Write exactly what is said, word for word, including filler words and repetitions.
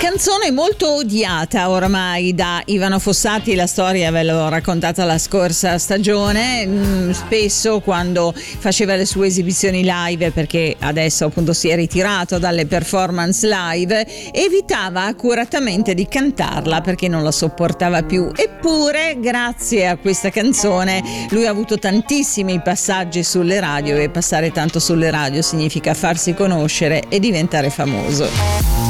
Canzone molto odiata oramai da Ivano Fossati, la storia ve l'ho raccontata la scorsa stagione. Spesso quando faceva le sue esibizioni live, perché adesso appunto si è ritirato dalle performance live, evitava accuratamente di cantarla perché non la sopportava più. Eppure grazie a questa canzone lui ha avuto tantissimi passaggi sulle radio, e passare tanto sulle radio significa farsi conoscere e diventare famoso.